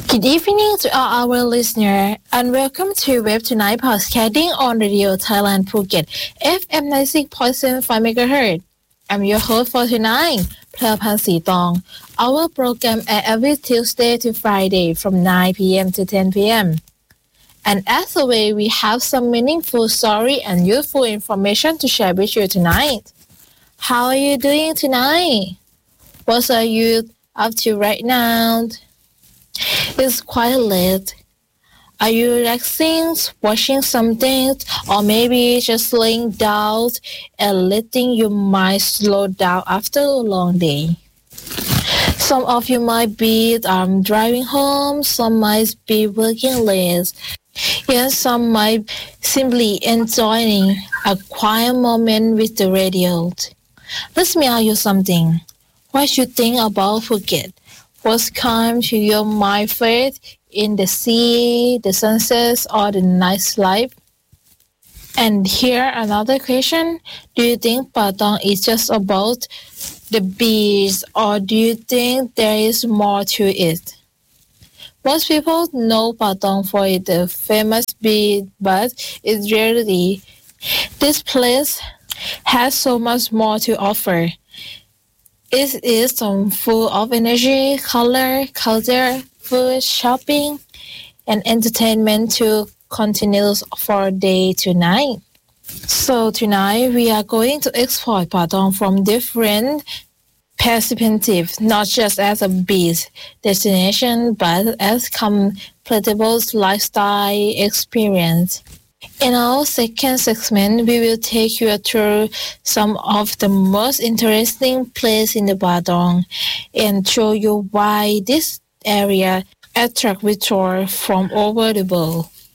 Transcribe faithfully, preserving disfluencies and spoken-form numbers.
Good evening to all our listeners and welcome to Web Tonight Podcasting on Radio Thailand Phuket F M ninety-six point seven five megahertz. I'm your host for tonight, Phrapan Sitong. Our program airs every Tuesday to Friday from nine p.m. to ten p.m. And as always, we have some meaningful story and useful information to share with you tonight. How are you doing tonight? What are you up to right now? It's quite late. Are you relaxing, watching something, or maybe just laying down and letting your mind slow down after a long day? Some of you might be um, driving home, some might be working late, and some might simply enjoying a quiet moment with the radio. Let me ask you something. What you think about Phuket? What comes to your mind first in the sea, the sunsets, or the nightlife? And here another question. Do you think Patong is just about the beach or do you think there is more to it? Most people know Patong for the famous beach, but in reality, this place has so much more to offer. It is um, full of energy, color, culture, food, shopping, and entertainment to continue for day to night. So tonight we are going to explore Patong from different perspectives, not just as a beach destination, but as compatible lifestyle experience. In our second segment, we will take you through some of the most interesting places in the Patong and show you why this area attracts visitors from all over the world.